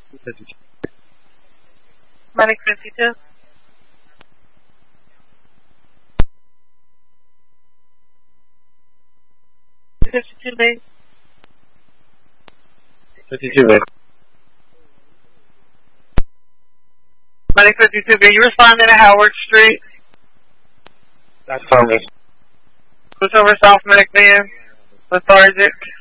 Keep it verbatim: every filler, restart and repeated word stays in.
Medic fifty-two. fifty-two base. fifty-two base. Medic fifty-two B, you responding to Howard Street? That's for me. Who's over South Medic van? Lethargic.